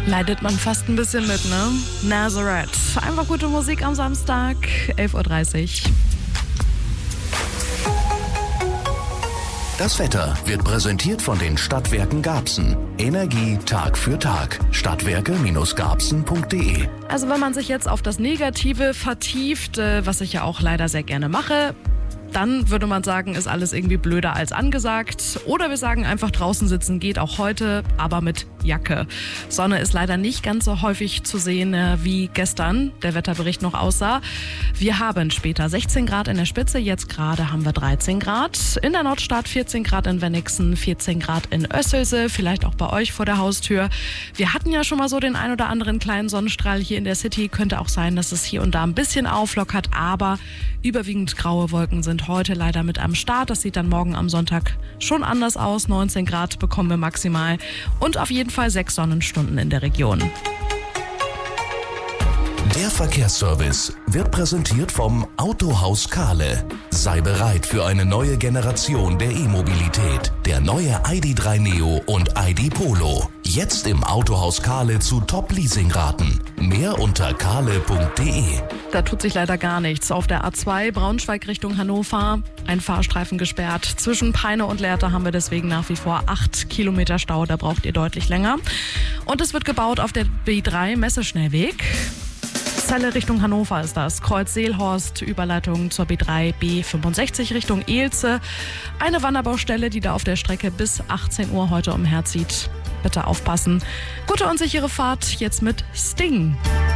Leidet man fast ein bisschen mit, ne? Nazareth. Einfach gute Musik am Samstag, 11.30 Uhr. Das Wetter wird präsentiert von den Stadtwerken Garbsen. Energie Tag für Tag. Stadtwerke-garbsen.de. Also wenn man sich jetzt auf das Negative vertieft, was ich ja auch leider sehr gerne mache, dann würde man sagen, ist alles irgendwie blöder als angesagt. Oder wir sagen einfach, draußen sitzen geht auch heute, aber mit Jacke. Sonne ist leider nicht ganz so häufig zu sehen, wie gestern der Wetterbericht noch aussah. Wir haben später 16 Grad in der Spitze, jetzt gerade haben wir 13 Grad. In der Nordstadt 14 Grad in Wenigsen, 14 Grad in Össelse, vielleicht auch bei euch vor der Haustür. Wir hatten ja schon mal so den ein oder anderen kleinen Sonnenstrahl hier in der City. Könnte auch sein, dass es hier und da ein bisschen auflockert, aber überwiegend graue Wolken sind heute leider mit am Start. Das sieht dann morgen am Sonntag schon anders aus. 19 Grad bekommen wir maximal und auf jeden Fall 6 Sonnenstunden in der Region. Der Verkehrsservice wird präsentiert vom Autohaus Kahle. Sei bereit für eine neue Generation der E-Mobilität. Der neue ID.3 Neo und ID Polo. Jetzt im Autohaus Kahle zu Top-Leasingraten. Mehr unter kahle.de. Da tut sich leider gar nichts. Auf der A2 Braunschweig Richtung Hannover ein Fahrstreifen gesperrt. Zwischen Peine und Lehrte haben wir deswegen nach wie vor 8 Kilometer Stau. Da braucht ihr deutlich länger. Und es wird gebaut auf der B3 Messeschnellweg. Celle Richtung Hannover ist das. Kreuz Seelhorst, Überleitung zur B3 B65 Richtung Ehlze. Eine Wanderbaustelle, die da auf der Strecke bis 18 Uhr heute umherzieht. Bitte aufpassen. Gute und sichere Fahrt jetzt mit Sting.